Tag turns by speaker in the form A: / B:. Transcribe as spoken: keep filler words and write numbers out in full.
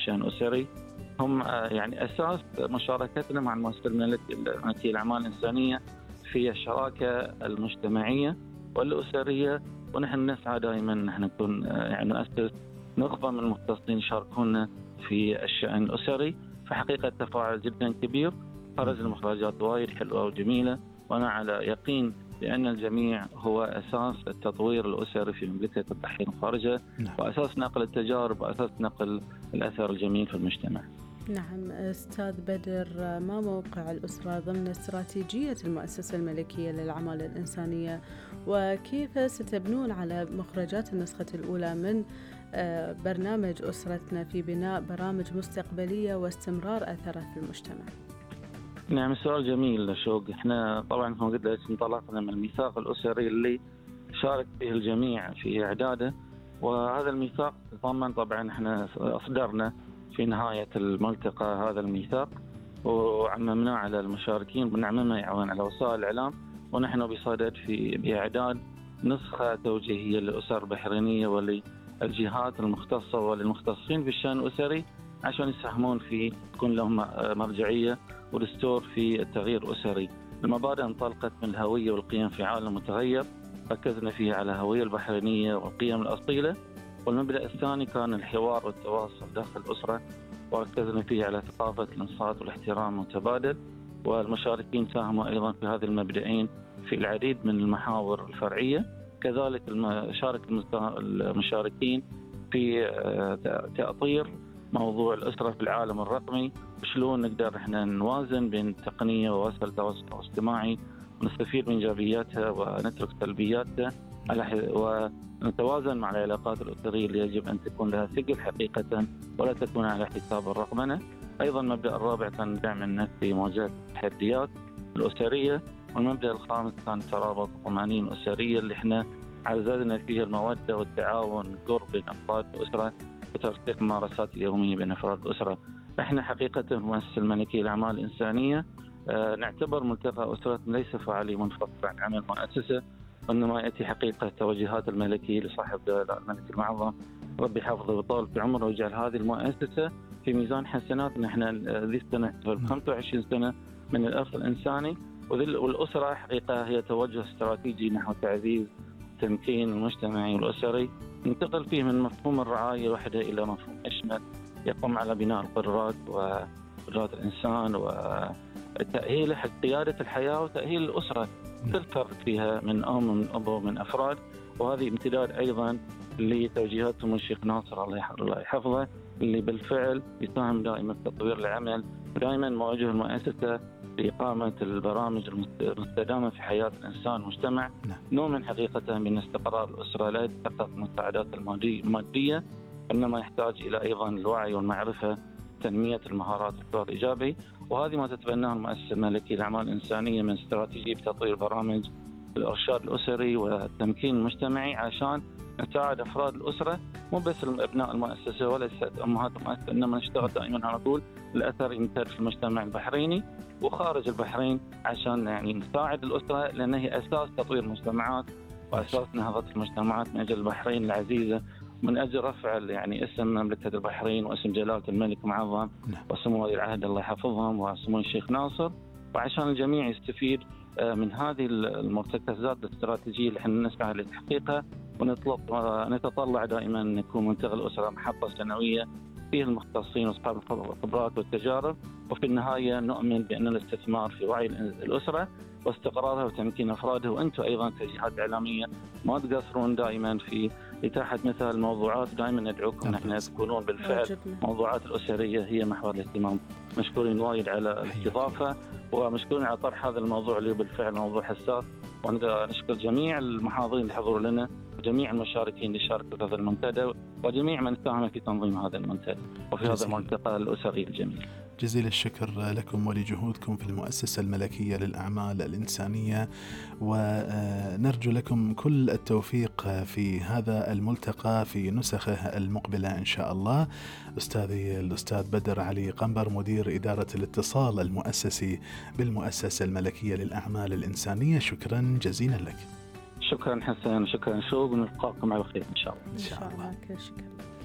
A: الشأن الأسري هم يعني أساس مشاركتنا مع المؤسسة الملكية للأعمال الإنسانية في الشراكة المجتمعية والأسرية. ونحن نسعى دائما نحن نكون يعني نؤسس نخبة من المختصين يشاركونا في الشأن الأسري. فحقيقة تفاعل جدا كبير، خرج المخرجات وايد حلوة وجميلة، وأنا على يقين لأن الجميع هو أساس التطوير الأسري في مملكة البحرين وخارجها، وأساس نقل التجارب وأساس نقل الأثر الجميل في المجتمع.
B: نعم أستاذ بدر، ما موقع الأسرة ضمن استراتيجية المؤسسة الملكية للأعمال الإنسانية، وكيف ستبنون على مخرجات النسخة الأولى من برنامج أسرتنا في بناء برامج مستقبلية واستمرار أثره في المجتمع؟
A: نعم، سؤال جميل شوق. احنا طبعا كما قلت لك انطلقنا من الميثاق الأسري اللي شارك به الجميع في إعداده، وهذا الميثاق تضمن طبعا احنا أصدرنا في نهاية الملتقى هذا الميثاق وعممناه على المشاركين، بنعممه يعني على وسائل الإعلام، ونحن بصدد في بإعداد نسخة توجيهية للأسر البحرينية وللجهات المختصة وللمختصين في الشأن الأسري عشان يساهمون في تكون لهم مرجعية ودستور في التغيير الأسري. المبادئ انطلقت من الهوية والقيم في عالم متغير، ركزنا فيه على الهوية البحرينية والقيم الأصيلة. والمبدأ الثاني كان الحوار والتواصل داخل الأسرة، وركزنا فيه على ثقافة الإنصات والاحترام المتبادل. والمشاركين ساهموا أيضا في هذه المبدئين في العديد من المحاور الفرعية. كذلك شارك المشاركين في تأطير موضوع الأسرة في العالم الرقمي، وشلون نقدر احنا نوازن بين التقنية ووسائل التواصل الاجتماعي ونستفيد من إيجابياتها ونترك سلبياتها، ونتوازن مع العلاقات الأسرية اللي يجب أن تكون لها ثقل حقيقة ولا تكون على حساب الرقمنة. أيضا المبدأ الرابع كان دعم النفس في مواجهة التحديات الأسرية. والمبدأ الخامس كان ترابط الطمأنينة الأسرية اللي احنا عززنا فيها المودة والتعاون والقرب بين أفراد الأسرة وترسيخ الممارسات اليومية بين أفراد الأسرة. احنا حقيقة المؤسسة الملكية للأعمال الإنسانية اه نعتبر ملتقى أسرتنا ليس فعالية منفصلة عن عمل المؤسسة، وإنما يأتي حقيقة توجيهات الملكية لصاحب الملك المعظم ربي حفظه ويطول في عمره ويجعل هذه المؤسسة في ميزان حسنات. نحن ذي السنة نحتفل خمسة وعشرين سنة من الإرث الإنساني، والأسرة حقيقة هي توجه استراتيجي نحو تعزيز التمكين المجتمعي والأسري، ننتقل فيه من مفهوم الرعاية الوحدة إلى مفهوم أشمل يقوم على بناء القدرات وقدرات الإنسان وتأهيل قيادة الحياة وتأهيل الأسرة كل فرد فيها من أم ومن أب ومن أفراد. وهذه امتداد أيضا لتوجيهات سمو الشيخ ناصر الله يحفظه اللي بالفعل يساهم دائما في تطوير العمل، ودائما موجه المؤسسة لإقامة البرامج المستدامة في حياة الإنسان والمجتمع. نؤمن حقيقة بأن استقرار الأسرة لا يتحقق من المساعدات المادية، إنما يحتاج إلى أيضا الوعي والمعرفة، تنمية المهارات والدور الإيجابي. وهذه ما تتبناه المؤسسة الملكية للأعمال الإنسانية من استراتيجية تطوير برامج الإرشاد الأسري والتمكين المجتمعي عشان نساعد أفراد الأسرة، مو بس أبناء المؤسسة ولا أمهات المؤسسة، إنما نشتغل دائما على طول الأثر يمتد في المجتمع البحريني وخارج البحرين عشان يعني نساعد الأسرة، لأن هي أساس تطوير المجتمعات وأساس نهضة المجتمعات من أجل البحرين العزيزة، من أجل رفع يعني اسم مملكة البحرين واسم جلالة الملك المعظم وسمو ولي العهد الله يحفظهم وسمو الشيخ ناصر، وعشان الجميع يستفيد من هذه المرتكزات الاستراتيجية اللي احنا نسعى لتحقيقها. ونطلق ونتطلع دائما أن يكون منتدى الأسرة محطة سنوية فيه المختصين وأصحاب الخبرات والتجارب، وفي النهاية نؤمن بأن الاستثمار في وعي الأسرة واستقرارها وتمكين أفرادها. وأنتم أيضا كجهات إعلامية ما تقصرون دائما في إتاحة مثل الموضوعات، دائما ندعوكم نحن تكونون بالفعل موضوعات الأسرية هي محور الاهتمام. مشكورين وايد على الاستضافة ومشكورين على طرح هذا الموضوع اللي بالفعل موضوع حساس، ونشكر جميع المحاضرين اللي حضروا لنا وجميع المشاركين اللي شاركوا في هذا المنتدى وجميع من ساهم في تنظيم هذا المنتدى وفي هذا الملتقى الأسري الجميل.
C: جزيل الشكر لكم ولجهودكم في المؤسسة الملكية للأعمال الإنسانية، ونرجو لكم كل التوفيق في هذا الملتقى في نسخه المقبلة إن شاء الله. أستاذي الأستاذ بدر علي قنبر، مدير إدارة الاتصال المؤسسي بالمؤسسة الملكية للأعمال الإنسانية، شكرا جزيلا لك.
A: شكرا حسن، شكرا شوق، ونلقاكم على خير إن شاء الله.
C: إن شاء الله.
B: شكرا.